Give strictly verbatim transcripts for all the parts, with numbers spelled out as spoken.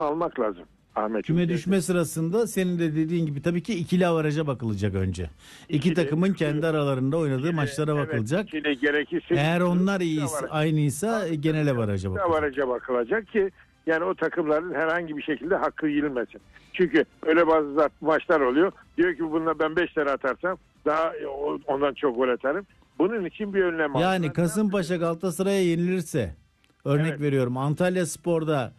almak lazım Ahmetciğim. Küme düşme sırasında senin de dediğin gibi tabii ki ikili averaja bakılacak önce. İki İkili, takımın kendi aralarında oynadığı ikili, maçlara evet, bakılacak. ikili gerekirse Eğer onlar ikili iyiyse, avaraj. aynıysa genel averaja bakılacak. Avaraja bakılacak ki yani o takımların herhangi bir şekilde hakkı yenilmesin. Çünkü öyle bazı maçlar oluyor. Diyor ki bununla ben beş tane atarsam daha ondan çok gol atarım. Bunun için bir önlem almak. Yani Kasımpaşa Galatasaray'a yenilirse, örnek Evet. veriyorum, Antalya Spor'da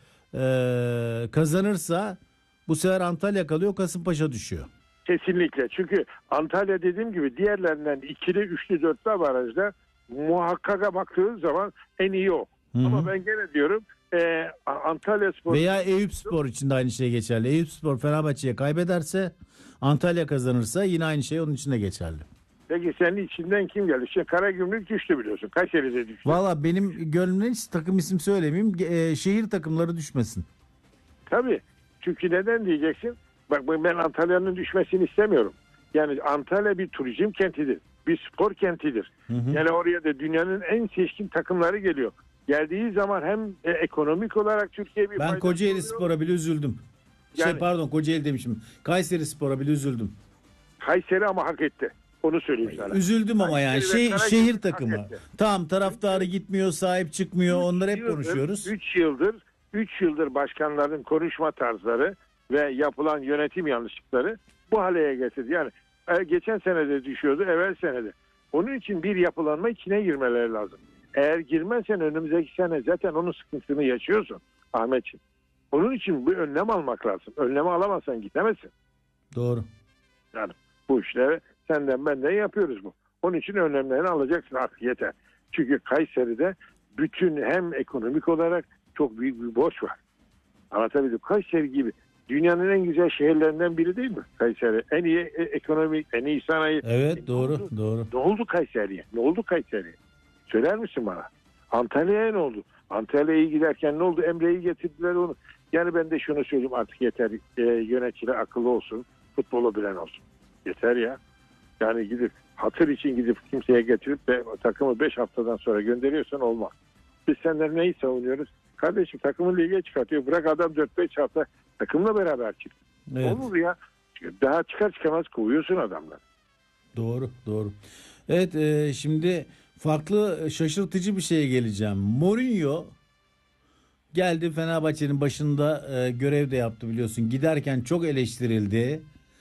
e, kazanırsa bu sefer Antalya kalıyor, Kasımpaşa düşüyor. Kesinlikle. Çünkü Antalya dediğim gibi diğerlerinden ikili, üçlü, dörtlü avarajda muhakkaka baktığın zaman en iyi o. Hı-hı. Ama ben gene diyorum e, Antalya Spor veya Eyüpspor için de aynı şey geçerli. Eyüpspor Fenerbahçe'ye kaybederse, Antalya kazanırsa yine aynı şey onun için de geçerli. Peki senin içinden kim geldi? Şimdi Karagümrük düştü biliyorsun. Kayseri'de düştü. Valla benim gönlümden hiç takım isim söylemeyeyim. E, şehir takımları düşmesin. Tabii. Çünkü neden diyeceksin? Bak ben Antalya'nın düşmesini istemiyorum. Yani Antalya bir turizm kentidir. Bir spor kentidir. Hı hı. Yani oraya da dünyanın en seçkin takımları geliyor. Geldiği zaman hem e, ekonomik olarak Türkiye bir ben Kocaeli Spor'a bile üzüldüm. Yani, şey pardon Kocaeli demişim. Kayseri Spor'a bile üzüldüm. Kayseri ama hak etti. Onu söyleyeyim sana. Üzüldüm ama Kayseri yani şey, şehir takımı. Tamam, taraftarı gitmiyor, sahip çıkmıyor. Üç onları hep yıldır, konuşuyoruz. üç yıldır üç yıldır başkanların konuşma tarzları ve yapılan yönetim yanlışlıkları bu hale getirdi. Yani geçen senede düşüyordu, evvel senede. Onun için bir yapılanma içine girmeleri lazım. Eğer girmezsen önümüzdeki sene zaten onun sıkıntısını yaşıyorsun Ahmetciğim. Onun için bir önlem almak lazım. Önlemi alamazsan gidemezsin. Doğru. Yani bu işleri senden benden yapıyoruz bu. Onun için önlemlerini alacaksın artık yeter. Çünkü Kayseri'de bütün hem ekonomik olarak çok büyük bir borç var. Anlatabildim. Kayseri gibi dünyanın en güzel şehirlerinden biri değil mi Kayseri? En iyi ekonomik, en iyi sanayi. Evet e, doğru oldu? doğru. Ne oldu Kayseri'ye? Ne oldu Kayseri'ye? Söyler misin bana? Antalya'ya ne oldu? Antalya'ya giderken ne oldu? Emre'yi getirdiler onu. Yani ben de şunu söyleyeyim artık yeter. E, yöneticiler akıllı olsun. Futbolu bilen olsun. Yeter ya. Yani gidip hatır için gidip kimseye getirip de takımı beş haftadan sonra gönderiyorsan olmaz. Biz senden neyi savunuyoruz? Kardeşim takımı lige çıkartıyor. Bırak adam dört beş hafta takımla beraber çık. Evet. Olur ya. Daha çıkar çıkamaz kovuyorsun adamlar. Doğru doğru. Evet e, şimdi farklı şaşırtıcı bir şeye geleceğim. Mourinho geldi, Fenerbahçe'nin başında e, görev de yaptı biliyorsun. Giderken çok eleştirildi.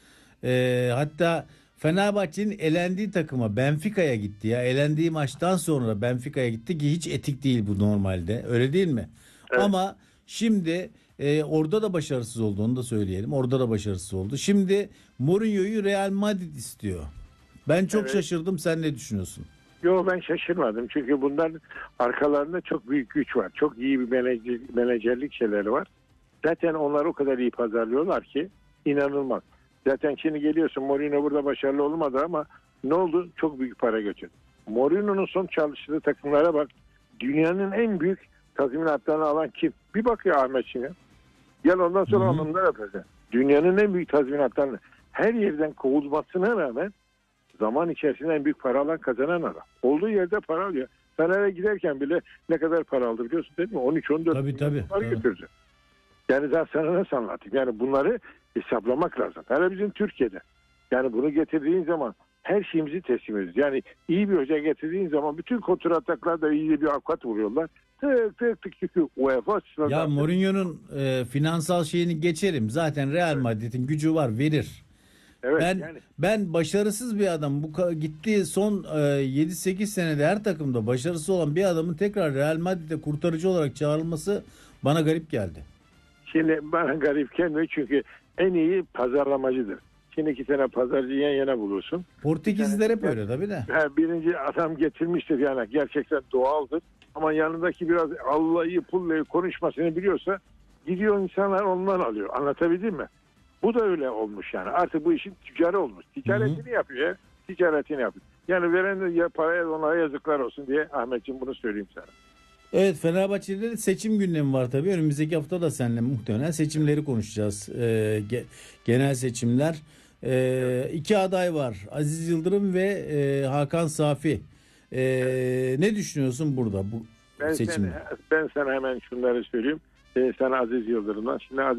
E, hatta Fenerbahçe'nin elendiği takıma Benfica'ya gitti ya. Elendiği maçtan sonra Benfica'ya gitti ki hiç etik değil bu normalde. Öyle değil mi? Evet. Ama şimdi e, orada da başarısız oldu, onu da söyleyelim. Orada da başarısız oldu. Şimdi Mourinho'yu Real Madrid istiyor. Ben çok evet. şaşırdım. Sen ne düşünüyorsun? Yok ben şaşırmadım. Çünkü bunların arkalarında çok büyük güç var. Çok iyi bir menajer, menajerlik şeyleri var. Zaten onlar o kadar iyi pazarlıyorlar ki inanılmaz. Zaten şimdi geliyorsun Mourinho burada başarılı olmadı ama ne oldu? Çok büyük para götürdü. Mourinho'nun son çalıştığı takımlara bak. Dünyanın en büyük tazminatlarını alan kim? Bir bakıyor Ahmetciğim ya. Gel ondan sonra anlamlar yapacak. Dünyanın en büyük tazminatlarını her yerden kovulmasına rağmen zaman içerisinde en büyük para alan kazanan adam. Olduğu yerde para alıyor. Fener'e giderken bile ne kadar para aldı biliyorsun değil mi? on üç on dört tabii, tabii, para götürdü. Yani ben sana nasıl anlatayım? Yani bunları hesaplamak lazım. Hele bizim Türkiye'de. Yani bunu getirdiğin zaman her şeyimizi teslim ediyoruz. Yani iyi bir hoca getirdiğin zaman bütün kontrataklar da iyi bir avukat vuruyorlar. Tık tık tık çünkü UEFA. Ya Mourinho'nun e, finansal şeyini geçerim. Zaten Real Madrid'in gücü var, verir. Evet, ben yani. ben başarısız bir adam. Bu gittiği son e, yedi sekiz senede her takımda başarısız olan bir adamın tekrar Real Madrid'de kurtarıcı olarak çağrılması bana garip geldi. Şimdi bana garip gelmiyor çünkü en iyi pazarlamacıdır. Şimdi iki tane pazarcı yan yana bulursun. Portekizliler hep öyle tabii de. Birinci adam getirmiştir yani gerçekten doğaldır. Ama yanındaki biraz Allah'ı pullayı konuşmasını biliyorsa gidiyor insanlar ondan alıyor. Anlatabildim mi? Bu da öyle olmuş yani. Artık bu işin ticari olmuş. Ticaretini Hı-hı. yapıyor ya. Ticaretini yapıyor. Yani veren de paraya onlara yazıklar olsun diye Ahmetciğim bunu söyleyeyim sana. Evet, Fenerbahçe'de de seçim gündemi var tabii. Önümüzdeki hafta da seninle muhtemelen seçimleri konuşacağız. Ee, ge- genel seçimler. Ee, iki aday var. Aziz Yıldırım ve e, Hakan Safi. Ee, ne düşünüyorsun burada bu ben seçimde? Sana, ben sana hemen şunları söyleyeyim. Senin sana Aziz Yıldırım'dan. Şimdi Aziz